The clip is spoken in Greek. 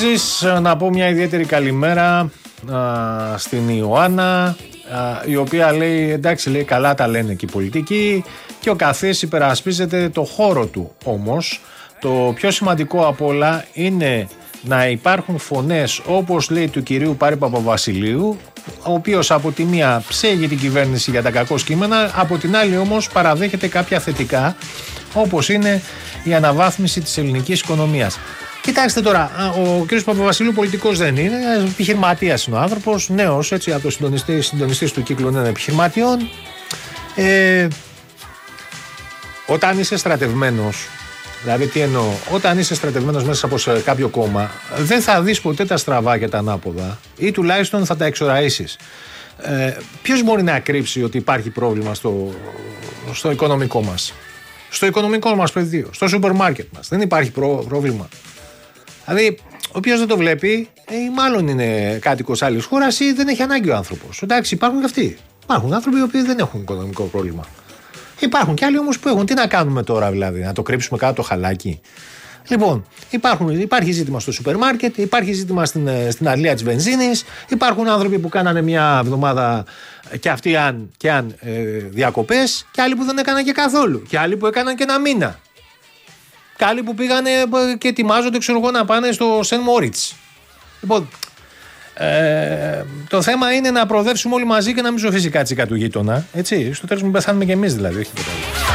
Να πω μια ιδιαίτερη καλημέρα στην Ιωάννα, η οποία λέει, εντάξει, λέει, καλά τα λένε και οι πολιτικοί και ο καθής υπερασπίζεται το χώρο του. Όμως το πιο σημαντικό απ' όλα είναι να υπάρχουν φωνές όπως λέει του κυρίου Πάρη Παπαβασιλείου, ο οποίος από τη μία ψέγει την κυβέρνηση για τα κακό κείμενα, από την άλλη όμως παραδέχεται κάποια θετικά, όπως είναι η αναβάθμιση της ελληνικής οικονομίας. Κοιτάξτε τώρα, ο κ. Παπαβασιλείου πολιτικός δεν είναι, επιχειρηματίας είναι ο άνθρωπος, νέος, έτσι, από το συντονιστής του κύκλου νέων επιχειρηματιών. Όταν είσαι στρατευμένος, δηλαδή τι εννοώ, όταν είσαι στρατευμένος μέσα από κάποιο κόμμα, δεν θα δεις ποτέ τα στραβά και τα ανάποδα ή τουλάχιστον θα τα εξοραΐσεις. Ποιος μπορεί να κρύψει ότι υπάρχει πρόβλημα στο οικονομικό μας, στο οικονομικό μας πεδίο, στο σούπερ μάρκετ μας? Δεν υπάρχει πρόβλημα. Δηλαδή, όποιος δεν το βλέπει, μάλλον είναι κάτοικος άλλης χώρας ή δεν έχει ανάγκη ο άνθρωπος. Εντάξει, υπάρχουν και αυτοί. Υπάρχουν άνθρωποι οι οποίοι δεν έχουν οικονομικό πρόβλημα. Υπάρχουν και άλλοι όμως που έχουν. Τι να κάνουμε τώρα, δηλαδή, να το κρύψουμε κάτω το χαλάκι? Λοιπόν, υπάρχει ζήτημα στο σούπερ μάρκετ, υπάρχει ζήτημα στην αλεία της βενζίνης, υπάρχουν άνθρωποι που κάνανε μια εβδομάδα και αυτοί αν διακοπές, και άλλοι που δεν έκαναν και καθόλου, και άλλοι που έκαναν και ένα μήνα. Και άλλοι που πήγανε και ετοιμάζονται, ξέρω εγώ, να πάνε στο Σεν Μόριτς. Λοιπόν, το θέμα είναι να προοδεύσουμε όλοι μαζί και να μην ζωφίσει κάτσικα του γείτονα. Έτσι, στο τέλος μην πεθάνουμε κι εμείς δηλαδή, όχι τίποτα άλλο.